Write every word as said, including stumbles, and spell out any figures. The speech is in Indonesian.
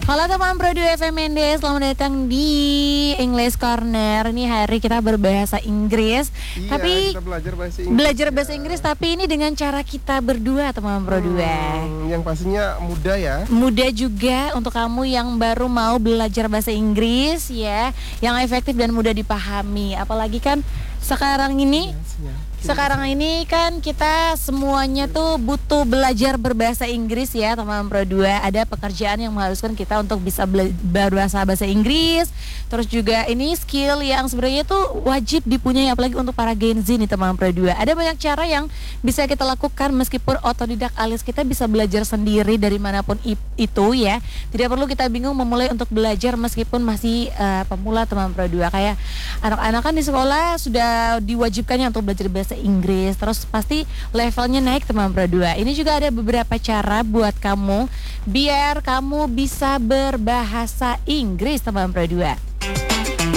Halo teman Pro dua F M N D, selamat datang di English Corner. Ini hari kita berbahasa Inggris. Iya, tapi kita belajar bahasa Inggris. Belajar bahasa ya. Inggris, tapi ini dengan cara kita berdua teman Pro dua. Hmm, yang pastinya mudah ya. Mudah juga untuk kamu yang baru mau belajar bahasa Inggris ya, yang efektif dan mudah dipahami. Apalagi kan sekarang ini Ya, Sekarang ini kan kita semuanya tuh butuh belajar berbahasa Inggris ya teman Pro dua. Ada pekerjaan yang mengharuskan kita untuk bisa bela- berbahasa bahasa Inggris. Terus juga ini skill yang sebenarnya tuh wajib dipunyai apalagi untuk para Gen Z nih teman Pro dua. Ada banyak cara yang bisa kita lakukan meskipun otodidak alias kita bisa belajar sendiri dari manapun i- itu ya. Tidak perlu kita bingung memulai untuk belajar meskipun masih uh, pemula teman Pro dua. Kayak anak-anak kan di sekolah sudah diwajibkannya untuk belajar bahasa Inggris, terus pasti levelnya naik teman Pro dua. Ini juga ada beberapa cara buat kamu biar kamu bisa berbahasa Inggris teman Pro dua.